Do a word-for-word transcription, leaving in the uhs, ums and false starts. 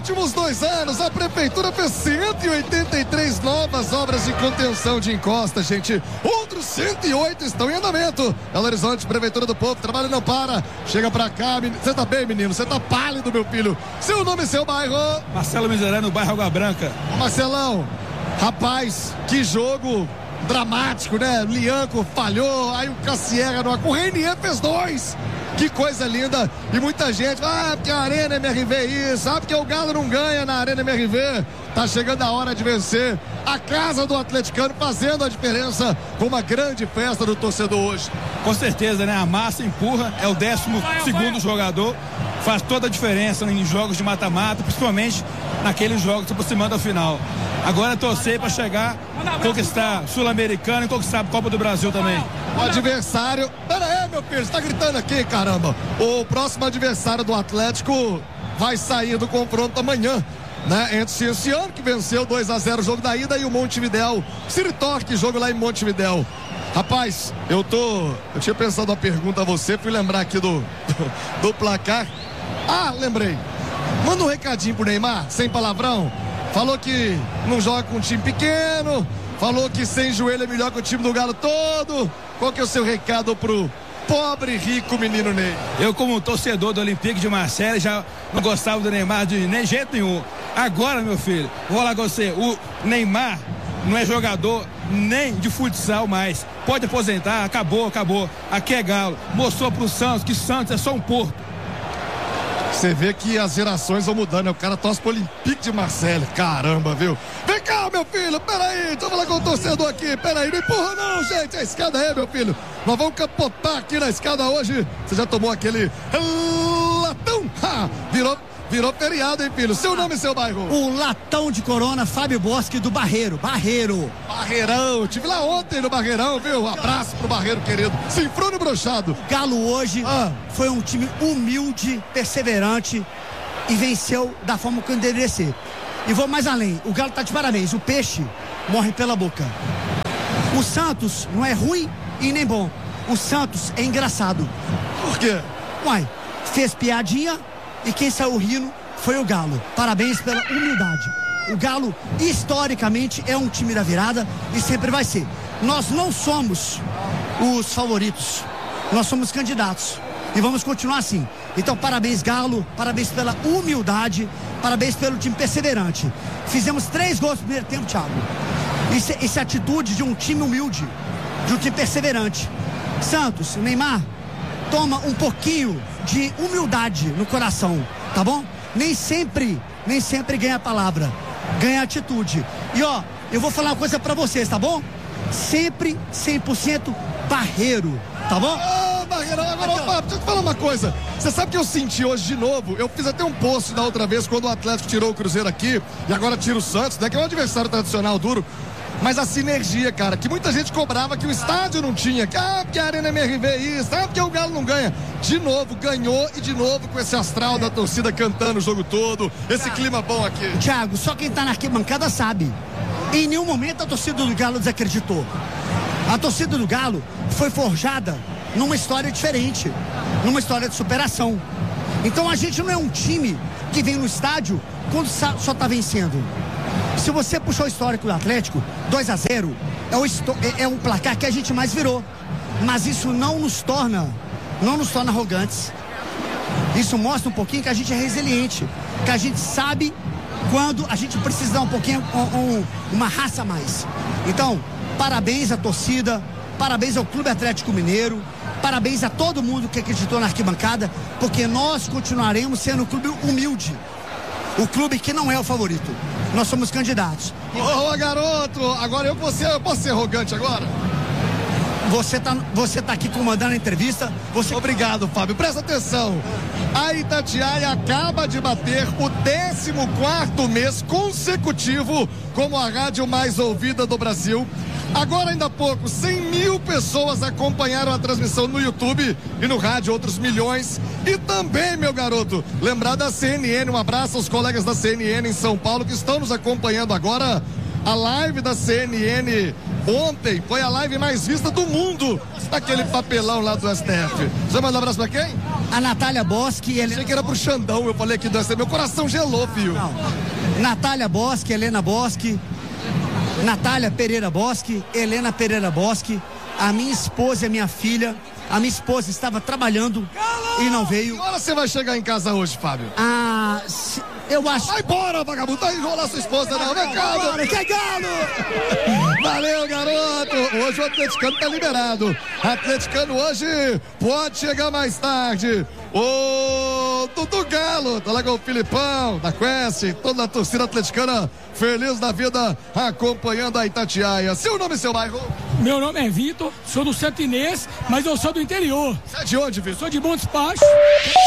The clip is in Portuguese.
últimos dois anos, a Prefeitura fez cento e oitenta e três novas obras de contenção de encosta, gente. Outros cento e oito estão em andamento. Belo Horizonte, Prefeitura do Povo, trabalho não para. Chega pra cá, você tá bem, menino? Você tá pálido, meu filho. Seu nome e seu bairro? Marcelo Miserano, bairro Água Branca. Marcelão, rapaz, que jogo dramático, né? Lianco falhou, aí o Cassiera não... O Reinier fez dois. Que coisa linda. E muita gente, ah, porque a Arena M R V isso, ah, porque o Galo não ganha na Arena M R V. Tá chegando a hora de vencer. A casa do atleticano fazendo a diferença com uma grande festa do torcedor hoje. Com certeza, né? A massa empurra, é o décimo segundo jogador. Faz toda a diferença em jogos de mata-mata, principalmente naqueles jogos se aproximando da final. Agora torcer para chegar, conquistar Sul-Americano e conquistar a Copa do Brasil também. O adversário... Pera aí, meu filho, você tá gritando aqui, caramba. O próximo adversário do Atlético vai sair do confronto amanhã, né? Entre o Cienciano, que venceu dois a zero o jogo da ida, e o Montevidéu. Siritorque, jogo lá em Montevidéu. Rapaz, eu tô... Eu tinha pensado uma pergunta a você, fui lembrar aqui do, do, do placar. Ah, lembrei. Manda um recadinho pro Neymar, sem palavrão. Falou que não joga com um time pequeno, falou que sem joelho é melhor que o time do Galo todo. Qual que é o seu recado pro pobre, rico menino Ney? Eu, como torcedor do Olympique de Marseille, já não gostava do Neymar de nem jeito nenhum. Agora, meu filho, vou falar com você, o Neymar não é jogador nem de futsal mais. Pode aposentar, acabou, acabou. Aqui é Galo. Mostrou pro Santos que Santos é só um porto. Você vê que as gerações vão mudando, né? O cara torce pro Olympique de Marseille. Caramba, viu? Vem cá, meu filho, peraí, deixa eu falar com o torcedor aqui. Peraí, não empurra não, gente. A escada aí, meu filho. Nós vamos capotar aqui na escada hoje. Você já tomou aquele latão? Ha! Virou... Virou feriado, hein, filho? Seu nome e seu bairro? O latão de Corona, Fábio Bosque do Barreiro. Barreiro. Barreirão. Tive lá ontem no Barreirão, viu? Um abraço pro Barreiro, querido. Sinfrônio Brochado. O Galo hoje ah. foi um time humilde, perseverante e venceu da forma que deveria ser. E vou mais além. O Galo tá de parabéns. O peixe morre pela boca. O Santos não é ruim e nem bom. O Santos é engraçado. Por quê? Uai, fez piadinha e quem saiu rindo foi o Galo. Parabéns pela humildade. O Galo, historicamente, é um time da virada e sempre vai ser. Nós não somos os favoritos. Nós somos candidatos. E vamos continuar assim. Então, parabéns, Galo. Parabéns pela humildade. Parabéns pelo time perseverante. Fizemos três gols no primeiro tempo, Thiago. Isso, isso é atitude de um time humilde, de um time perseverante. Santos, Neymar, toma um pouquinho de humildade no coração, tá bom? Nem sempre, nem sempre ganha a palavra, ganha a atitude. E ó, eu vou falar uma coisa pra vocês, tá bom? Sempre cem por cento Barreiro, tá bom? Ô, Barreirão, agora, opa, deixa eu te falar uma coisa. Você sabe que eu senti hoje de novo? Eu fiz até um post da outra vez quando o Atlético tirou o Cruzeiro aqui e agora tira o Santos, né? Que é um adversário tradicional duro. Mas a sinergia, cara, que muita gente cobrava que o estádio não tinha, que ah, porque a Arena M R V é isso, ah, porque o Galo não ganha. De novo, ganhou e de novo com esse astral da torcida cantando o jogo todo, esse clima bom aqui. Thiago, só quem tá na arquibancada sabe. Em nenhum momento a torcida do Galo desacreditou. A torcida do Galo foi forjada numa história diferente, numa história de superação. Então a gente não é um time que vem no estádio quando só tá vencendo. Se você puxou o histórico do Atlético, dois a zero é, o, é, é um placar que a gente mais virou. Mas isso não nos torna, não nos torna arrogantes. Isso mostra um pouquinho que a gente é resiliente, que a gente sabe quando a gente precisa dar um pouquinho, um, um, uma raça a mais. Então, parabéns à torcida, parabéns ao Clube Atlético Mineiro, parabéns a todo mundo que acreditou na arquibancada, porque nós continuaremos sendo um clube humilde. O clube que não é o favorito. Nós somos candidatos. Ô, oh, garoto, agora eu posso, ser, eu posso ser arrogante agora? Você tá, você tá aqui comandando a entrevista. Você... Obrigado, Fábio. Presta atenção. A Itatiaia acaba de bater o décimo quarto mês consecutivo como a rádio mais ouvida do Brasil. Agora, ainda há pouco, cem mil pessoas acompanharam a transmissão no YouTube e no rádio, outros milhões. E também, meu garoto, lembrar da C N N, um abraço aos colegas da C N N em São Paulo que estão nos acompanhando agora. A live da C N N Ontem foi a live mais vista do mundo, daquele papelão lá do S T F. Você manda um abraço pra quem? A Natália Boschi. Achei que era pro Xandão, eu falei que do S T F. Meu coração gelou, filho. Não. Natália Boschi, Helena Boschi, Natália Pereira Boschi, Helena Pereira Boschi, a minha esposa e a minha filha. A minha esposa estava trabalhando e não veio. Que hora você vai chegar em casa hoje, Fábio? Ah, se, eu acho. Vai embora, vagabundo. Vai enrolar sua esposa, não. Vem cá, Bora, que galo! Valeu, garoto. Hoje o atleticano tá liberado. Atleticano hoje pode chegar mais tarde. Ô, Dudu Galo, tá lá com o Filipão, da Quest, toda a torcida atleticana feliz da vida, acompanhando a Itatiaia. Seu nome e seu bairro? Meu nome é Vitor, sou do Santo Inês, mas eu sou do interior. Você é de onde, Vitor? Sou de Montes Baixos.